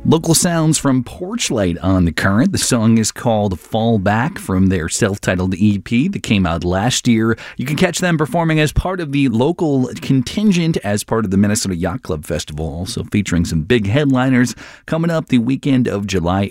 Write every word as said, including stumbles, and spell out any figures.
Local sounds from Porchlight on the Current. The song is called Fall Back from their self-titled E P that came out last year. You can catch them performing as part of the local contingent as part of the Minnesota Yacht Club Festival, also featuring some big headliners coming up the weekend of July